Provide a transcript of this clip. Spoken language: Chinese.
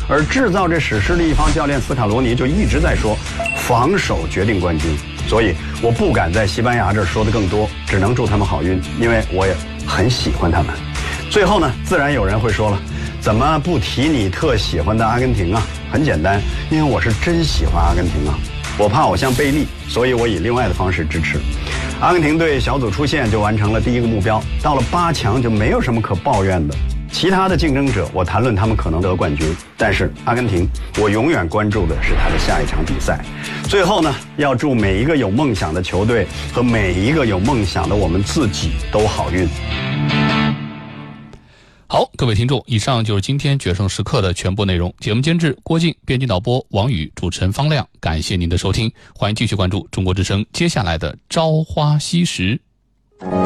而制造这史诗的一方教练斯卡罗尼就一直在说，防守决定冠军。所以我不敢在西班牙这儿说的更多，只能祝他们好运，因为我也很喜欢他们。最后呢，自然有人会说了，怎么不提你特喜欢的阿根廷啊？很简单，因为我是真喜欢阿根廷啊。我怕我像贝利，所以我以另外的方式支持。阿根廷队小组出线就完成了第一个目标，到了8强就没有什么可抱怨的。其他的竞争者，我谈论他们可能得冠军，但是阿根廷，我永远关注的是他的下一场比赛。最后呢，要祝每一个有梦想的球队和每一个有梦想的我们自己都好运。 好，各位听众，以上就是今天决胜时刻的全部内容。节目监制郭靖，编辑导播王宇，主持人方亮。感谢您的收听，欢迎继续关注中国之声接下来的朝花夕拾。